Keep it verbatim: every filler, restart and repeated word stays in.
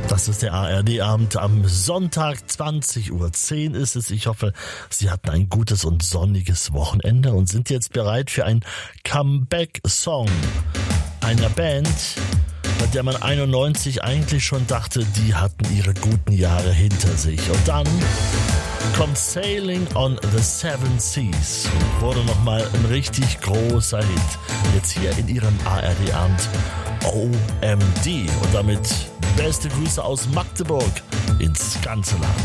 Das ist der A R D-Abend am Sonntag, zwanzig Uhr zehn ist es. Ich hoffe, Sie hatten ein gutes und sonniges Wochenende und sind jetzt bereit für einen Comeback-Song einer Band, bei der man einundneunzig eigentlich schon dachte, die hatten ihre guten Jahre hinter sich. Und dann kommt Sailing on the Seven Seas und wurde nochmal ein richtig großer Hit. Jetzt hier in Ihrem A R D-Abend O M D. Und damit beste Grüße aus Magdeburg ins ganze Land.